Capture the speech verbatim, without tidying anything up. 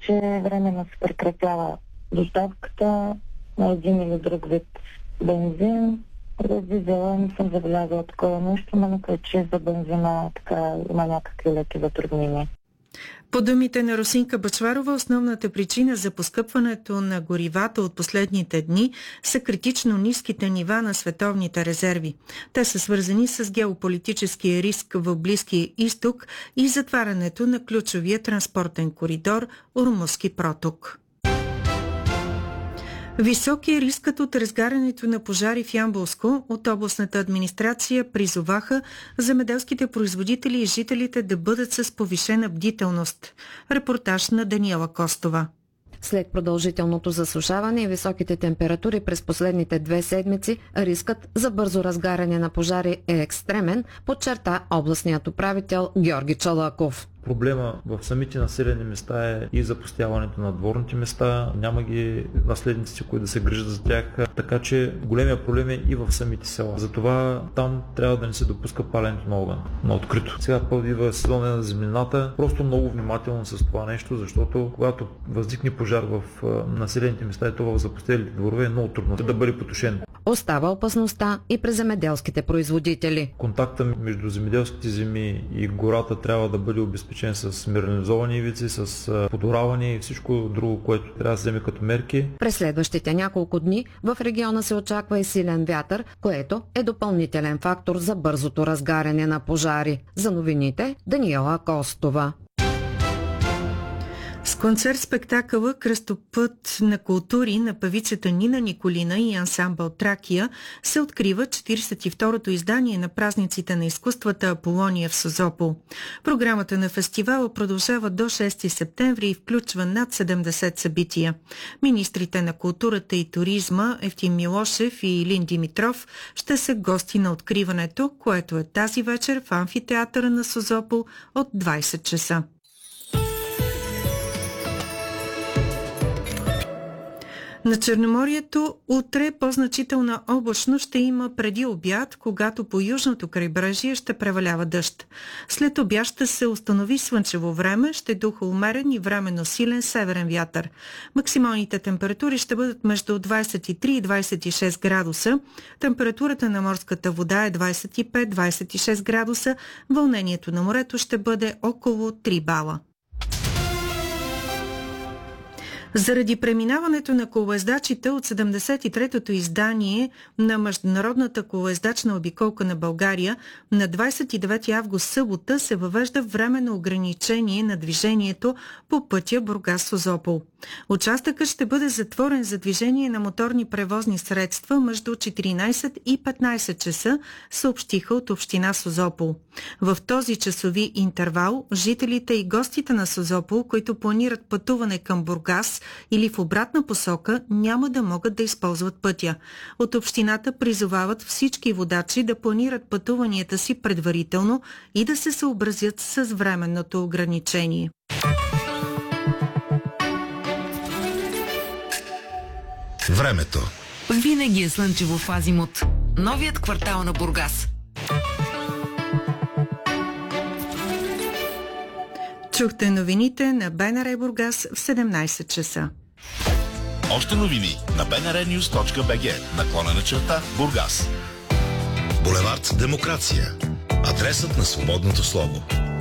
че временно се прекратява доставката на един или друг вид бензин. За дизела не съм забелязала такова нещо, но мисля, че за бензина така има някакви леки затруднения. По думите на Росинка Бъчварова, основната причина за поскъпването на горивата от последните дни са критично ниските нива на световните резерви. Те са свързани с геополитическия риск в Близкия изток и затварянето на ключовия транспортен коридор Ормузски проток. Висок е рискът от разгарянето на пожари в Ямболско. От областната администрация призоваха земеделските производители и жителите да бъдат с повишена бдителност. Репортаж на Даниела Костова. След продължителното засушаване и високите температури през последните две седмици, рискът за бързо разгаряне на пожари е екстремен, подчерта областният управител Георги Чалъков. Проблема в самите населени места е и запустяването на дворните места. Няма ги наследниците, които да се грижат за тях. Така че големия проблем е и в самите села. Затова там трябва да не се допуска паленето на огън на открито. Сега идва сезона на землината. Просто много внимателно с това нещо, защото когато възникне пожар в населените места и това в запустелите дворове, е много трудно да бъде потушен. Остава опасността и при земеделските производители. Контакта между земеделските земи и гората трябва да бъде обезпечен с минерализовани ивици, с подораване и всичко друго, което трябва да се вземе като мерки. През следващите няколко дни в региона се очаква и силен вятър, което е допълнителен фактор за бързото разгаряне на пожари. За новините Даниела Костова. С концерт-спектакъла «Кръстопът на култури» на певицата Нина Николина и ансамбъл Тракия се открива четиридесет и второто издание на празниците на изкуствата Аполония в Созопол. Програмата на фестивала продължава до шести септември и включва над седемдесет събития. Министрите на културата и туризма Евтим Милошев и Илин Димитров ще са гости на откриването, което е тази вечер в амфитеатъра на Созопол от двайсет часа. На Черноморието утре по-значителна облачност ще има преди обяд, когато по южното крайбрежие ще превалява дъжд. След обяд ще се установи слънчево време, ще духа умерен и временно силен северен вятър. Максималните температури ще бъдат между двайсет и три и двайсет и шест градуса. Температурата на морската вода е двайсет и пет до двайсет и шест градуса. Вълнението на морето ще бъде около три бала. Заради преминаването на колоездачите от седемдесет и третото издание на Международната колоездачна обиколка на България, на двайсет и девети август събота се въвежда временно ограничение на движението по пътя Бургас-Созопол. Участъкът ще бъде затворен за движение на моторни превозни средства между четиринайсет и петнайсет часа, съобщиха от община Созопол. В този часови интервал жителите и гостите на Созопол, които планират пътуване към Бургас или в обратна посока, няма да могат да използват пътя. От общината призовават всички водачи да планират пътуванията си предварително и да се съобразят с временното ограничение. Времето. Винаги е слънчево в Азимут. Новият квартал на Бургас. Чухте новините на БНР Бургас в седемнайсет часа. Още новини на би ен ар нюз точка би джи, наклона на черта Бургас. Булевард Демокрация. Адресът на свободното слово.